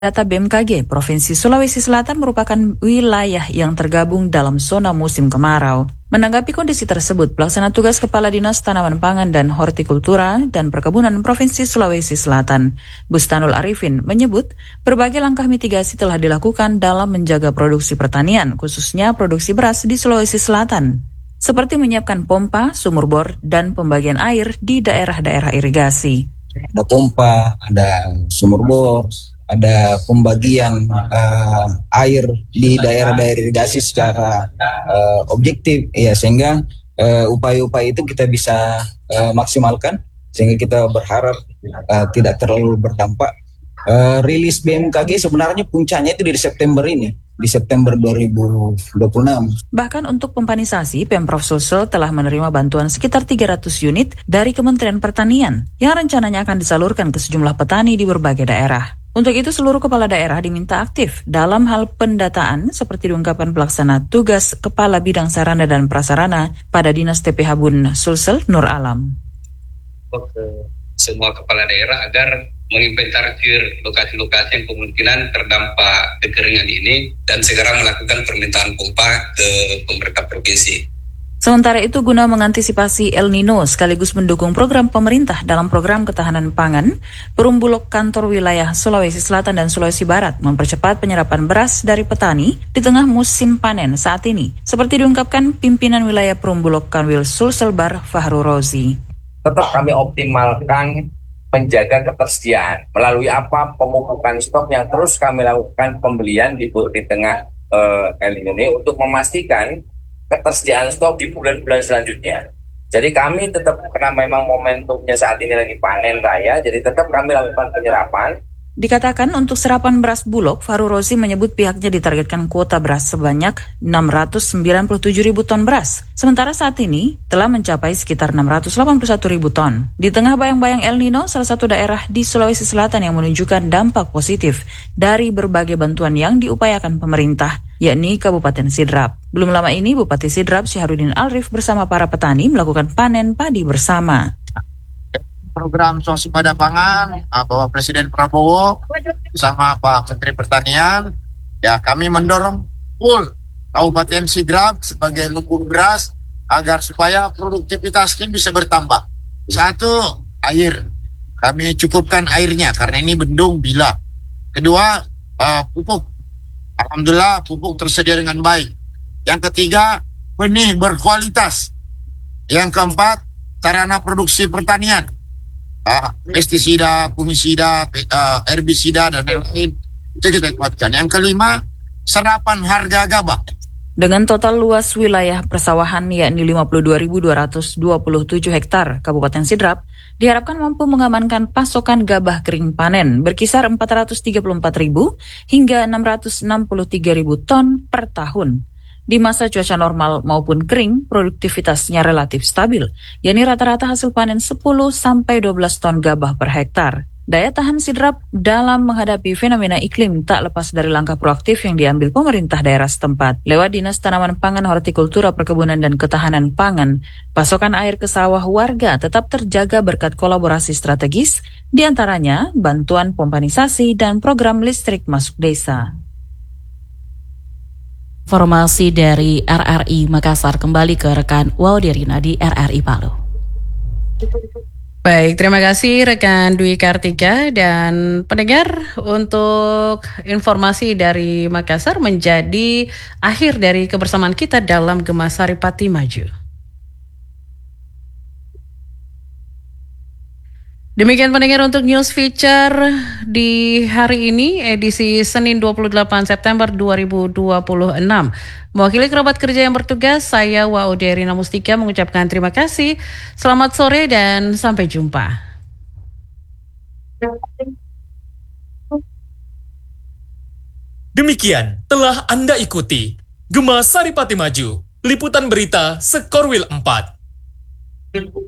Data BMKG, Provinsi Sulawesi Selatan merupakan wilayah yang tergabung dalam zona musim kemarau. Menanggapi kondisi tersebut, Pelaksana Tugas Kepala Dinas Tanaman Pangan dan Hortikultura dan Perkebunan Provinsi Sulawesi Selatan, Bustanul Arifin, menyebut berbagai langkah mitigasi telah dilakukan dalam menjaga produksi pertanian, khususnya produksi beras di Sulawesi Selatan, seperti menyiapkan pompa, sumur bor, dan pembagian air di daerah-daerah irigasi. Ada pompa, ada sumur bor, ada pembagian air di daerah-daerah irigasi secara objektif, ya, sehingga upaya-upaya itu kita bisa maksimalkan, sehingga kita berharap tidak terlalu berdampak. Rilis BMKG sebenarnya puncaknya itu di September ini, di September 2026. Bahkan untuk pompanisasi, Pemprov Sulsel telah menerima bantuan sekitar 300 unit dari Kementerian Pertanian yang rencananya akan disalurkan ke sejumlah petani di berbagai daerah. Untuk itu, seluruh kepala daerah diminta aktif dalam hal pendataan seperti diungkapkan Pelaksana Tugas Kepala Bidang Sarana dan Prasarana pada Dinas TPH Bun Sulsel, Nur Alam. Semua kepala daerah agar menginventarisir lokasi-lokasi yang kemungkinan terdampak kekeringan ini dan segera melakukan permintaan pompa ke pemerintah provinsi. Sementara itu, guna mengantisipasi El Nino sekaligus mendukung program pemerintah dalam program ketahanan pangan, Perumbulok Kantor Wilayah Sulawesi Selatan dan Sulawesi Barat mempercepat penyerapan beras dari petani di tengah musim panen saat ini, seperti diungkapkan pimpinan wilayah Perumbulok Kanwil Sulselbar Fahru Rozi. Tetap kami optimalkan menjaga ketersediaan melalui pemupukan stok yang terus kami lakukan pembelian di tengah El Nino ini untuk memastikan ketersediaan stok di bulan-bulan selanjutnya. Jadi kami tetap, karena memang momentumnya saat ini lagi panen raya, jadi tetap kami lakukan penyerapan. Dikatakan untuk serapan beras Bulog, Fahru Rozi menyebut pihaknya ditargetkan kuota beras sebanyak 697 ribu ton beras. Sementara saat ini telah mencapai sekitar 681 ribu ton. Di tengah bayang-bayang El Nino, salah satu daerah di Sulawesi Selatan yang menunjukkan dampak positif dari berbagai bantuan yang diupayakan pemerintah, yakni Kabupaten Sidrap. Belum lama ini, Bupati Sidrap Syahrudin Alrif bersama para petani melakukan panen padi bersama. Program swasembada pangan Bapak Presiden Prabowo bersama Pak Menteri Pertanian, ya, kami mendorong full Kabupaten Sidrap sebagai lumbung beras agar supaya produktivitasnya bisa bertambah. Satu, air. Kami cukupkan airnya karena ini bendung bila. Kedua, pupuk. Alhamdulillah pupuk tersedia dengan baik. Yang ketiga, benih berkualitas. Yang keempat, sarana produksi pertanian. Pestisida, fungisida, herbisida, dan lain-lain itu kita kuatkan. Yang kelima, serapan harga gabah. Dengan total luas wilayah persawahan yakni 52.227 hektar, Kabupaten Sidrap diharapkan mampu mengamankan pasokan gabah kering panen berkisar 434.000 hingga 663.000 ton per tahun. Di masa cuaca normal maupun kering, produktivitasnya relatif stabil, yakni rata-rata hasil panen 10-12 ton gabah per hektar. Daya tahan Sidrap dalam menghadapi fenomena iklim tak lepas dari langkah proaktif yang diambil pemerintah daerah setempat. Lewat Dinas Tanaman Pangan, Hortikultura, Perkebunan, dan Ketahanan Pangan, pasokan air ke sawah warga tetap terjaga berkat kolaborasi strategis, diantaranya bantuan pompanisasi dan program listrik masuk desa. Informasi dari RRI Makassar, kembali ke rekan Waudirina di RRI Palu. Baik, terima kasih rekan Dwi Kartika dan pendengar. Untuk informasi dari Makassar menjadi akhir dari kebersamaan kita dalam Gema Saripati Maju. Demikian pendengar untuk news feature di hari ini, edisi Senin 28 September 2026. Mewakili kerabat kerja yang bertugas, saya Waudirina Mustika mengucapkan terima kasih. Selamat sore dan sampai jumpa. Demikian telah Anda ikuti Gema Saripati Maju, liputan berita Sekorwil 4.